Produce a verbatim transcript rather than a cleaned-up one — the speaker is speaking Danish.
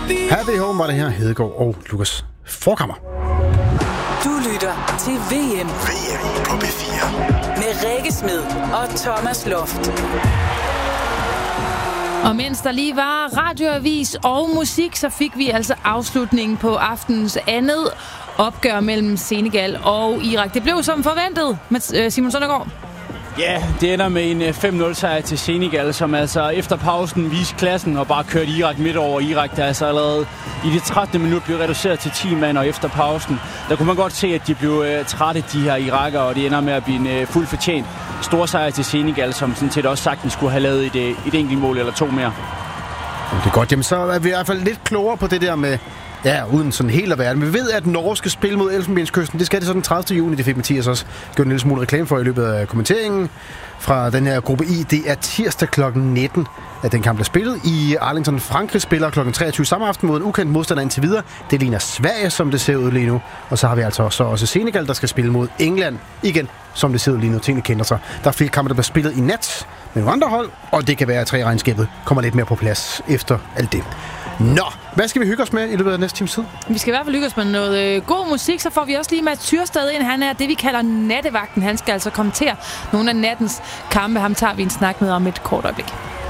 Happy Home var det her, Hedegaard og Lukas Forkammer. Du lytter til V M. V M på B fire. Med Rikke Smed og Thomas Loft. Og mens der lige var radioavis og musik, så fik vi altså afslutningen på aftens andet opgør mellem Senegal og Irak. Det blev som forventet, med Simon Søndergaard. Ja, det ender med en fem nul sejr til Senegal, som altså efter pausen viste klassen og bare kørte Irak midt over. Irak, der altså allerede i det trettende minut blev reduceret til ti mand, og efter pausen, der kunne man godt se, at de blev uh, trætte, de her irakere, og det ender med at blive en uh, fuldt fortjent stor sejr til Senegal, som sådan set også sagtens skulle have lavet et, et enkelt mål eller to mere. Det er godt, jamen så er vi i hvert fald lidt klogere på det der med, ja, uden sådan helt at være. Men vi ved, at Norge skal spille mod Elfenbenskysten. Det skal det så den tredivte juni. Det fik Mathias også gjort en lille smule reklame for i løbet af kommenteringen fra den her gruppe I. Det er tirsdag klokken nitten, at den kamp bliver spillet i Arlington. Frankrig spiller klokken treogtyve samme aften mod en ukendt modstander indtil videre. Det ligner Sverige, som det ser ud lige nu. Og så har vi altså så også Senegal, der skal spille mod England igen, som det ser ud lige nu. Tingene kender sig. Der er flere kampe, der bliver spillet i nat med nogle andre hold, og det kan være, at tre-regnskabet kommer lidt mere på plads efter alt det. Nå, hvad skal vi hygge os med i løbet af næste times tid? Vi skal i hvert fald hygge os med noget øh, god musik, så får vi også lige Mads Tyrstad ind. Han er det, vi kalder nattevagten. Han skal altså kommentere nogle af nattens kampe. Ham tager vi en snak med om et kort øjeblik.